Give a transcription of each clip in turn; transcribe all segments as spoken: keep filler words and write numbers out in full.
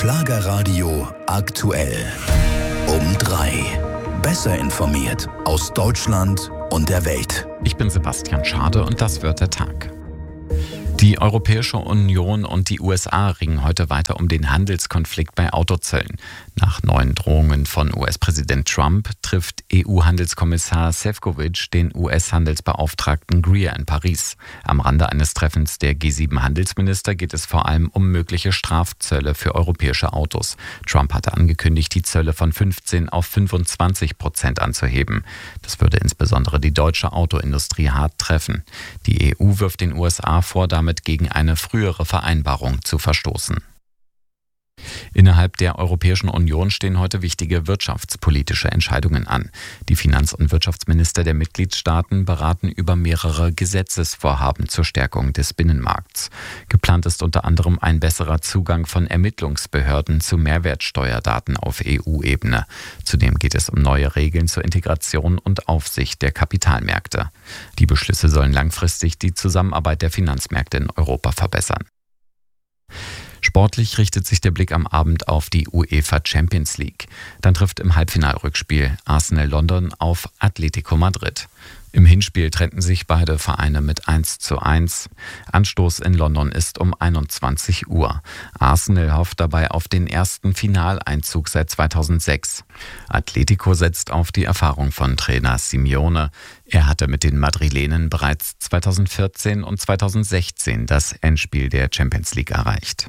Schlagerradio aktuell. Um drei. Besser informiert aus Deutschland und der Welt. Ich bin Sebastian Schade und das wird der Tag. Die Europäische Union und die U S A ringen heute weiter um den Handelskonflikt bei Autozöllen. Nach neuen Drohungen von U S-Präsident Trump trifft E U-Handelskommissar Šefčovič den U S-Handelsbeauftragten Greer in Paris. Am Rande eines Treffens der G sieben Handelsminister geht es vor allem um mögliche Strafzölle für europäische Autos. Trump hatte angekündigt, die Zölle von fünfzehn auf fünfundzwanzig Prozent anzuheben. Das würde insbesondere die deutsche Autoindustrie hart treffen. Die E U wirft den U S A vor, damit gegen eine frühere Vereinbarung zu verstoßen. Innerhalb der Europäischen Union stehen heute wichtige wirtschaftspolitische Entscheidungen an. Die Finanz- und Wirtschaftsminister der Mitgliedstaaten beraten über mehrere Gesetzesvorhaben zur Stärkung des Binnenmarkts. Geplant ist unter anderem ein besserer Zugang von Ermittlungsbehörden zu Mehrwertsteuerdaten auf E U-Ebene. Zudem geht es um neue Regeln zur Integration und Aufsicht der Kapitalmärkte. Die Beschlüsse sollen langfristig die Zusammenarbeit der Finanzmärkte in Europa verbessern. Sportlich richtet sich der Blick am Abend auf die UEFA Champions League. Dann trifft im Halbfinalrückspiel Arsenal London auf Atletico Madrid. Im Hinspiel trennten sich beide Vereine mit eins zu eins. Anstoß in London ist um einundzwanzig Uhr. Arsenal hofft dabei auf den ersten Finaleinzug seit zweitausendsechs. Atletico setzt auf die Erfahrung von Trainer Simeone. Er hatte mit den Madrilenen bereits zweitausendvierzehn und zweitausendsechzehn das Endspiel der Champions League erreicht.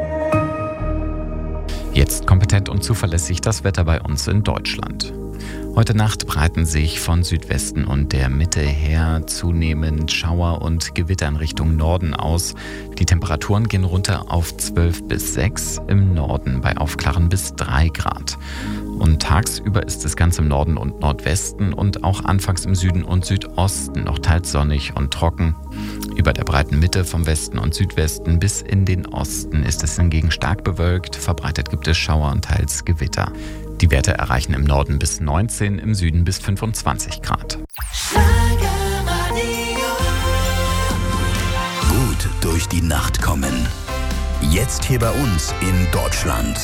Jetzt kompetent und zuverlässig das Wetter bei uns in Deutschland. Heute Nacht breiten sich von Südwesten und der Mitte her zunehmend Schauer und Gewitter in Richtung Norden aus. Die Temperaturen gehen runter auf zwölf bis sechs, im Norden bei Aufklaren bis drei Grad. Und tagsüber ist es ganz im Norden und Nordwesten und auch anfangs im Süden und Südosten noch teils sonnig und trocken. Über der breiten Mitte vom Westen und Südwesten bis in den Osten ist es hingegen stark bewölkt, verbreitet gibt es Schauer und teils Gewitter. Die Werte erreichen im Norden bis neunzehn, im Süden bis fünfundzwanzig Grad. Gut durch die Nacht kommen. Jetzt hier bei uns in Deutschland.